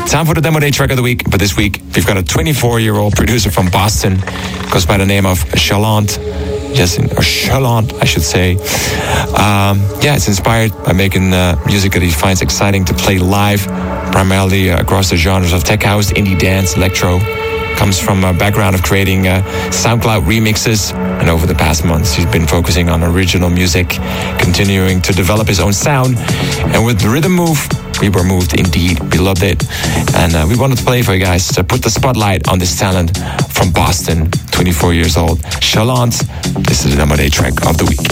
Time for the Demo Day track of the week. But this week, we've got a 24-year-old producer from Boston. Goes by the name of Chalant. Yes, or Chalant, I should say. It's inspired by making music that he finds exciting to play live, primarily across the genres of tech house, indie dance, electro. Comes from a background of creating SoundCloud remixes, and over the past months he's been focusing on original music, continuing to develop his own sound. And with the Rhythm Move, we were moved indeed. We loved it, and we wanted to play for you guys to put the spotlight on this talent from Boston, 24 years old, Chalant. This is the Demo Day track of the week.